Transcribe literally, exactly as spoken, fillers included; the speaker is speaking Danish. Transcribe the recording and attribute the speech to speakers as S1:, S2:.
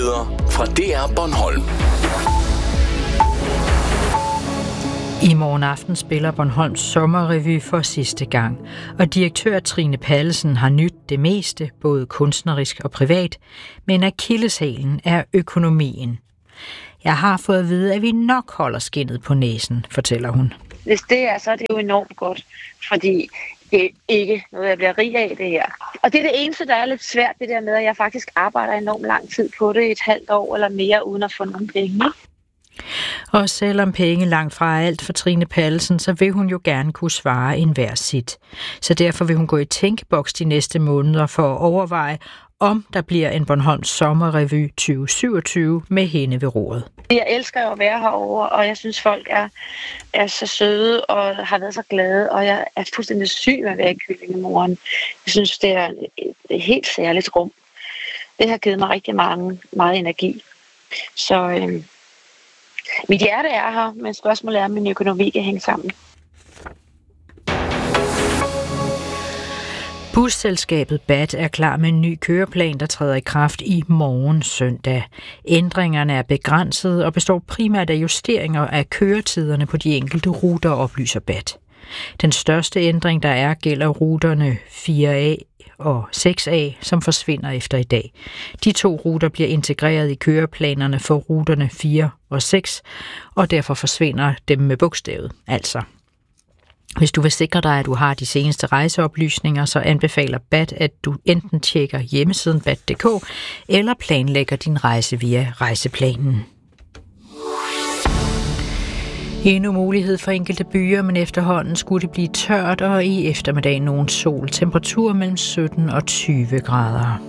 S1: Nyheder fra D R Bornholm.
S2: I morgen aften spiller Bornholms sommerrevy for sidste gang, og direktør Trine Pallesen har nydt det meste, både kunstnerisk og privat, men akilleshælen er økonomien. Jeg har fået at vide, at vi nok holder skindet på næsen, fortæller hun.
S3: Hvis det er, så er det jo enormt godt, fordi det er ikke noget, jeg bliver rig af, det her. Og det er det eneste, der er lidt svært, det der med, at jeg faktisk arbejder enormt lang tid på det, et halvt år eller mere, uden at få nogle penge.
S2: Og selvom penge langt fra er alt for Trine Pallesen, så vil hun jo gerne kunne svare enhver sit. Så derfor vil hun gå i tænkeboks de næste måneder for at overveje, om der bliver en Bornholms sommerrevy tyve syvogtyve med hende ved roret.
S3: Jeg elsker jo at være herovre, og jeg synes, folk er, er så søde og har været så glade, og jeg er fuldstændig syg med at være i Kyllingemoren. Jeg synes, det er et, et helt særligt rum. Det har givet mig rigtig mange, meget energi. Så øhm, mit hjerte er her, men spørgsmålet er, om min økonomi kan hænge sammen.
S2: Busselskabet B A T er klar med en ny køreplan, der træder i kraft i morgen søndag. Ændringerne er begrænsede og består primært af justeringer af køretiderne på de enkelte ruter, oplyser B A T. Den største ændring, der er, gælder ruterne fire A og seks A, som forsvinder efter i dag. De to ruter bliver integreret i køreplanerne for ruterne fire og seks, og derfor forsvinder dem med bogstavet, altså. Hvis du vil sikre dig, at du har de seneste rejseoplysninger, så anbefaler B A T, at du enten tjekker hjemmesiden bat punktum d k eller planlægger din rejse via rejseplanen. Endnu mulighed for enkelte byer, men efterhånden skulle det blive tørt, og i eftermiddag nogen sol. Temperatur mellem sytten og tyve grader.